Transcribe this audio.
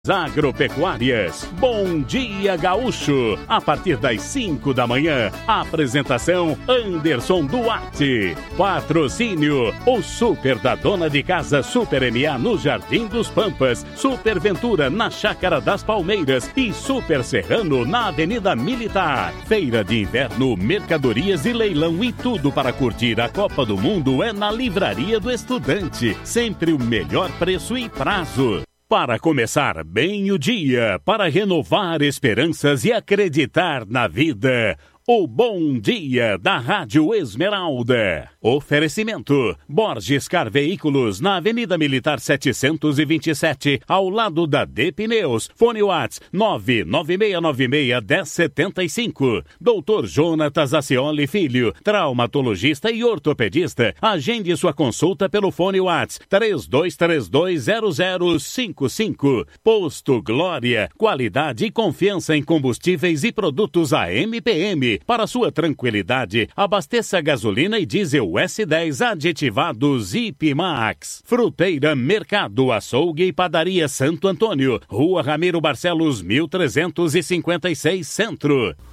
Agropecuárias. Bom dia, Gaúcho. A partir das 5 da manhã, apresentação Anderson Duarte. Patrocínio: o Super da Dona de Casa Super MA no Jardim dos Pampas, Super Ventura na Chácara das Palmeiras e Super Serrano na Avenida Militar. Feira de Inverno, mercadorias e leilão e tudo para curtir a Copa do Mundo é na Livraria do Estudante. Sempre o melhor preço e prazo. Para começar bem o dia, para renovar esperanças e acreditar na vida. O Bom Dia da Rádio Esmeralda. Oferecimento: Borges Car Veículos, na Avenida Militar 727, ao lado da D Pneus. Fone Whats 996961075. Doutor Jonatas Acioli Filho, traumatologista e ortopedista. Agende sua consulta pelo fone Whats 32320055. Posto Glória, qualidade e confiança em combustíveis e produtos AMPM. Para sua tranquilidade, abasteça gasolina e diesel S10 aditivados Ipmax. Fruteira, Mercado, Açougue e Padaria Santo Antônio. Rua Ramiro Barcelos, 1356 Centro.